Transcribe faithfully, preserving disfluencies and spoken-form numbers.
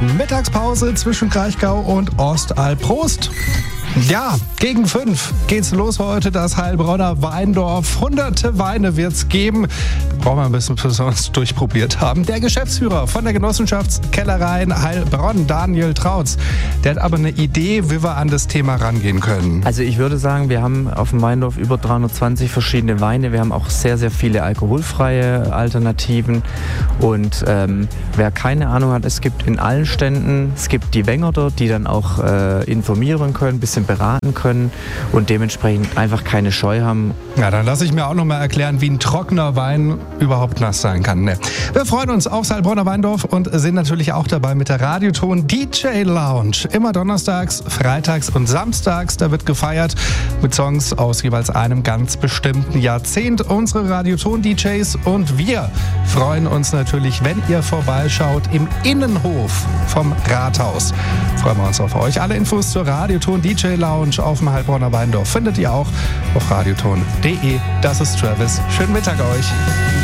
Mittagspause zwischen Kraichgau und Ostalb. Prost! Ja, gegen fünf geht's los heute, das Heilbronner Weindorf. Hunderte Weine wird's geben. Da brauchen wir ein bisschen, bis wir uns durchprobiert haben. Der Geschäftsführer von der Genossenschaftskellereien Heilbronn, Daniel Trautz, der hat aber eine Idee, wie wir an das Thema rangehen können. Also ich würde sagen, wir haben auf dem Weindorf über dreihundertzwanzig verschiedene Weine. Wir haben auch sehr, sehr viele alkoholfreie Alternativen. Und ähm, wer keine Ahnung hat, es gibt in allen Ständen, es gibt die Wengerter, die dann auch äh, informieren können, ein bisschen beraten können und dementsprechend einfach keine Scheu haben. Ja, dann lasse ich mir auch noch mal erklären, wie ein trockener Wein überhaupt nass sein kann. Ne? Wir freuen uns aufs Heilbronner Weindorf und sind natürlich auch dabei mit der Radioton D J Lounge. Immer donnerstags, freitags und samstags. Da wird gefeiert mit Songs aus jeweils einem ganz bestimmten Jahrzehnt. Unsere Radioton-D Js und wir freuen uns natürlich, wenn ihr vorbeischaut im Innenhof vom Rathaus. Freuen wir uns auf euch. Alle Infos zur Radioton D J Lounge auf dem Heilbronner Weindorf findet ihr auch auf radioton punkt de. Das ist Travis. Schönen Mittag euch.